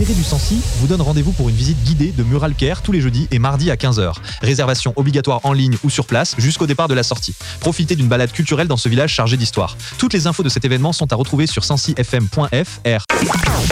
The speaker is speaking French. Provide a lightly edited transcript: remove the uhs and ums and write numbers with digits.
Société du Sancy vous donne rendez-vous pour une visite guidée de Muralcaire tous les jeudis et mardis à 15h. Réservation obligatoire en ligne ou sur place jusqu'au départ de la sortie. Profitez d'une balade culturelle dans ce village chargé d'histoire. Toutes les infos de cet événement sont à retrouver sur sancyfm.fr.